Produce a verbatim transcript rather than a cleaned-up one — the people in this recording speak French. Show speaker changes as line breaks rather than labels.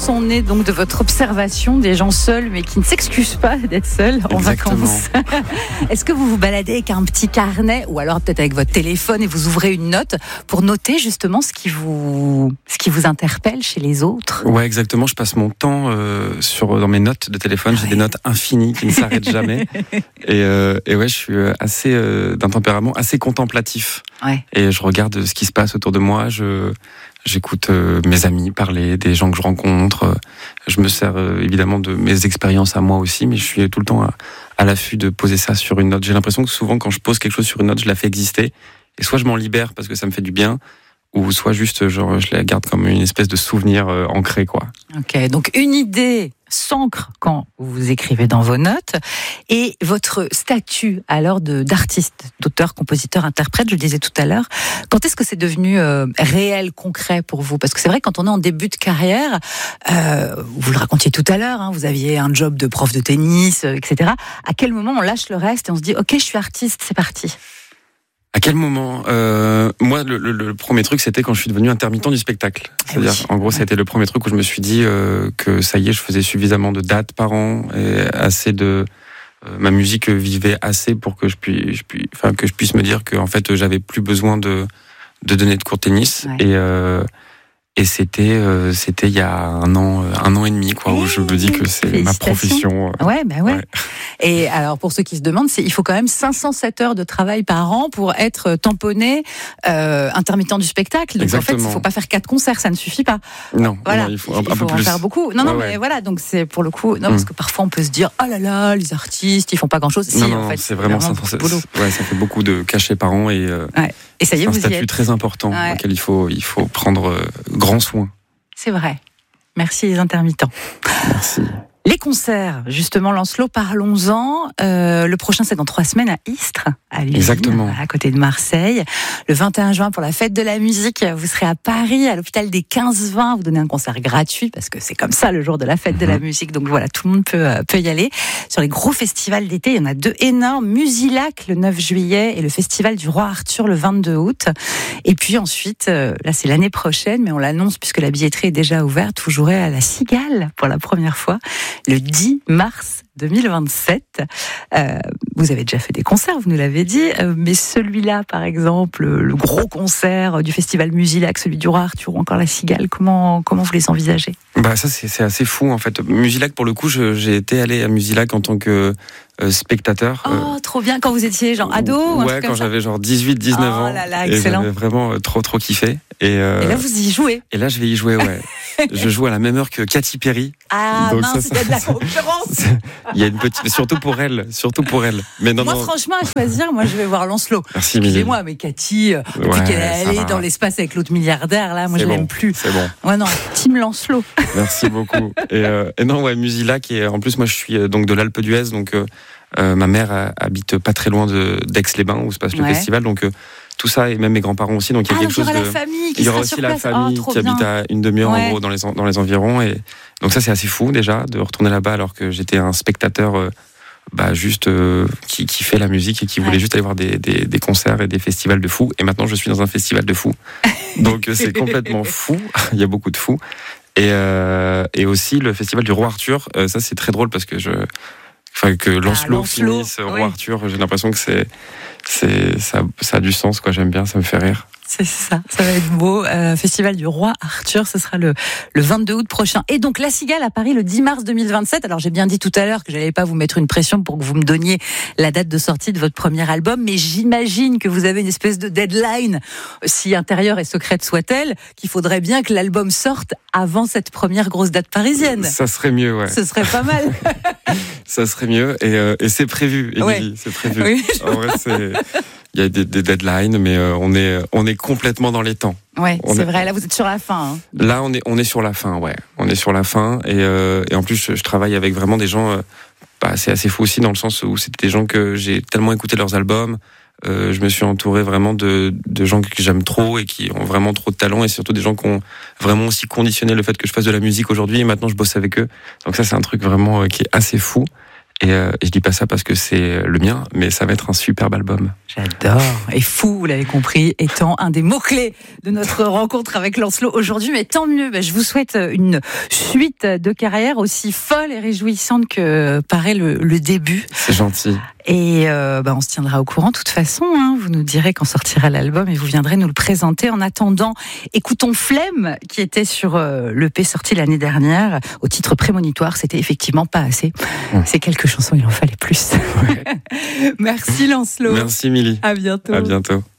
sont nées donc de votre observation des gens seuls, mais qui ne s'excusent pas d'être seuls en
Exactement.
vacances. Est-ce que vous vous baladez avec un petit carnet ou alors peut-être avec votre téléphone et vous ouvrez une note pour noter justement ce qui vous, ce qui vous interpelle chez les autres ?
Ouais, exactement. Je passe mon temps euh, sur dans mes notes de téléphone. J'ai des notes infinies qui ne s'arrêtent jamais. Et, euh, et ouais, je suis assez euh, d'un tempérament assez contemplatif.
Ouais.
Et je regarde ce qui se passe autour de moi. Je J'écoute euh, mes amis parler, des gens que je rencontre. Je me sers euh, évidemment de mes expériences à moi aussi, mais je suis tout le temps à, à l'affût de poser ça sur une note. J'ai l'impression que souvent, quand je pose quelque chose sur une note, je la fais exister. Et soit je m'en libère parce que ça me fait du bien, ou soit juste, genre, je la garde comme une espèce de souvenir euh, ancré, quoi.
Ok, donc une idée s'ancre quand vous écrivez dans vos notes. Et votre statut alors de, d'artiste, d'auteur, compositeur, interprète, je le disais tout à l'heure, quand est-ce que c'est devenu euh, réel, concret pour vous ? Parce que c'est vrai, quand on est en début de carrière, euh, vous le racontiez tout à l'heure, hein, vous aviez un job de prof de tennis, euh, et cetera. À quel moment on lâche le reste et on se dit « Ok, je suis artiste, c'est parti ».
À quel moment euh, Moi, le, le, le premier truc, c'était quand je suis devenu intermittent du spectacle. C'est-à-dire,
oui.
en gros, ça a été le premier truc où je me suis dit euh, que ça y est, je faisais suffisamment de dates par an et assez de euh, ma musique vivait assez pour que je puisse, je puisse, enfin, que je puisse me dire que en fait, j'avais plus besoin de de donner de cours de tennis.
Ouais.
Et euh, et c'était euh, c'était il y a un an un an et demi quoi où je me dis que c'est ma profession.
Ouais, ben ouais.
Ouais.
Et alors pour ceux qui se demandent, c'est il faut quand même cinq cent sept heures de travail par an pour être tamponné euh, intermittent du spectacle. Donc
Exactement.
en fait, il faut pas faire quatre concerts, ça ne suffit pas.
Non,
Voilà,
non, il faut un,
il
un
faut
peu
en
plus.
faire beaucoup. Non, non,
Ouais,
mais
ouais.
voilà, donc c'est pour le coup, non, parce
Mm.
que parfois on peut se dire, oh là là, les artistes, ils font pas grand chose. Si,
non,
en
non,
fait,
c'est vraiment,
beaucoup
ça,
de boulot.
ouais, ça fait beaucoup de cachets par an et euh,
Ouais. Et ça y est,
c'est un
vous y
statut
êtes.
très important
Ouais.
auquel il faut il faut prendre euh, grand soin.
C'est vrai. Merci les intermittents.
Merci.
Les concerts, justement, Lancelot, parlons-en. Euh, le prochain, c'est dans trois semaines à Istres, à l'usine,
Exactement.
à côté de Marseille. Le vingt et un juin, pour la fête de la musique, vous serez à Paris, à l'hôpital des quinze vingt. Vous donnez un concert gratuit, parce que c'est comme ça le jour de la fête mm-hmm. de la musique. Donc voilà, tout le monde peut, euh, peut y aller. Sur les gros festivals d'été, il y en a deux énormes. Musilac, le neuf juillet, et le Festival du Roi Arthur, le vingt-deux août. Et puis ensuite, euh, là, c'est l'année prochaine, mais on l'annonce puisque la billetterie est déjà ouverte. Vous jouerez à la Cigale pour la première fois, le dix mars deux mille vingt-sept. Euh, vous avez déjà fait des concerts, vous nous l'avez dit, euh, mais celui-là, par exemple, le gros concert du festival Musilac, celui du Roi Arthur ou encore la Cigale, comment, comment vous les envisagez ?
Bah ça c'est, c'est assez fou en fait. Musilac, pour le coup, je, j'ai été allé à Musilac en tant que euh, spectateur.
Oh,
euh,
trop bien, quand vous étiez genre ado ou un
Ouais,
truc comme
quand
ça.
j'avais genre dix-huit dix-neuf
Oh
ans.
là là,
et
excellent.
j'avais vraiment euh, trop trop kiffé. Et, euh,
Et là, vous y jouez.
et là, je vais y jouer, ouais. Je joue à la même heure que Katy Perry.
Ah
Donc
mince,
ça,
il y a de la
ça-
concurrence.
Il y a une petite, surtout pour elle, surtout pour elle. Mais non,
Moi,
non.
franchement, à choisir, moi, je vais voir Lancelot.
Merci, Mimi.
Excusez-moi, mais Cathy, euh, depuis
Ouais,
qu'elle est
ça
allée
va.
dans l'espace avec l'autre milliardaire, là, moi,
C'est
je l'aime
bon,
plus.
C'est bon.
Ouais, non, Team Lancelot.
Merci beaucoup. Et, euh, et non, ouais, Musilac. Et en plus, moi, je suis euh, donc de l'Alpe d'Huez, donc euh, euh, ma mère euh, habite pas très loin de d'Aix-les-Bains où se passe le
Ouais.
festival. Donc euh, tout ça, et même mes grands-parents aussi. Donc il y a
Ah, donc
quelque
il y
chose
aura
de.
la famille qui
Il y aura
sera
aussi
sur
la
place.
famille
Oh, trop
qui habite
bien.
à une demi-heure
Ouais.
en gros dans les en- dans les environs. Et donc ça, c'est assez fou déjà de retourner là-bas alors que j'étais un spectateur. Euh, bah juste euh, qui, qui fait la musique et qui voulait
Ouais.
juste aller voir des, des, des concerts et des festivals de fous. Et maintenant, je suis dans un festival de fous. Donc, euh, c'est complètement fou. Il y a beaucoup de fous. Et, euh, et aussi, le festival du Roi Arthur, euh, ça, c'est très drôle parce que je... Enfin, que Lancelot,
Lancelot,
finisse Roi
oui.
Arthur, j'ai l'impression que c'est... c'est ça, ça a du sens, quoi. J'aime bien, ça me fait rire.
C'est ça, ça va être beau. Euh, Festival du Roi Arthur, ce sera le, le vingt-deux août prochain. Et donc, La Cigale à Paris le dix mars deux mille vingt-sept. Alors, j'ai bien dit tout à l'heure que j'allais pas vous mettre une pression pour que vous me donniez la date de sortie de votre premier album, mais j'imagine que vous avez une espèce de deadline, si intérieure et secrète soit-elle, qu'il faudrait bien que l'album sorte avant cette première grosse date parisienne.
Ça serait mieux, ouais.
Ce serait pas mal.
Ça serait mieux. Et, euh, et c'est prévu, Émilie,
Ouais.
c'est prévu.
Oui.
En vrai, c'est... Il y a des, des deadlines, mais euh, on est, on est complètement dans les temps.
Ouais,
On
c'est
est-
vrai. Là, vous êtes sur la fin. Hein.
Là, on est, on est sur la fin, ouais. On est sur la fin. Et, euh, et en plus, je, je travaille avec vraiment des gens. Euh, bah, c'est assez fou aussi dans le sens où c'était des gens que j'ai tellement écouté leurs albums. Euh, je me suis entouré vraiment de, de gens que j'aime trop et qui ont vraiment trop de talent. Et surtout des gens qui ont vraiment aussi conditionné le fait que je fasse de la musique aujourd'hui. Et maintenant, je bosse avec eux. Donc ça, c'est un truc vraiment euh, qui est assez fou. Et, euh, et je dis pas ça parce que c'est le mien, mais ça va être un superbe album.
J'adore. Et fou, vous l'avez compris, étant un des mots-clés de notre rencontre avec Lancelot aujourd'hui. Mais tant mieux, bah, je vous souhaite une suite de carrière aussi folle et réjouissante que paraît le, le début.
C'est gentil.
Et euh, bah, on se tiendra au courant de toute façon. Hein. Vous nous direz quand sortira l'album et vous viendrez nous le présenter. En attendant, écoutons Flemme, qui était sur euh, l'E P sorti l'année dernière, au titre prémonitoire. C'était effectivement pas assez. Mmh. Ces quelques chansons, il en fallait plus. Ouais. Merci Lancelot.
Merci Milly.
À bientôt.
À bientôt.